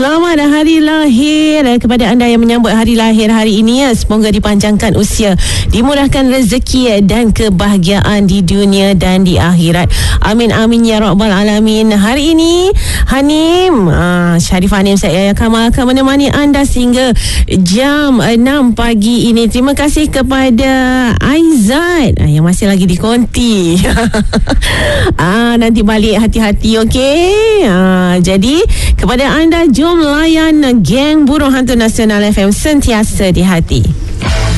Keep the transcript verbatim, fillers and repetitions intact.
Selamat hari lahir kepada anda yang menyambut hari lahir hari ini ya. Semoga dipanjangkan usia, dimurahkan rezeki dan kebahagiaan di dunia dan di akhirat. Amin amin ya rabbal alamin. Hari ini Hanim ah, Sharif Hanim, saya Kamal akan menemani anda sehingga jam enam pagi ini. Terima kasih kepada Aizat ah, yang masih lagi di konti. ah, nanti balik hati-hati, okey. Ah, jadi kepada anda, jom layan geng Burung Hantu Nasional F M sentiasa di hati.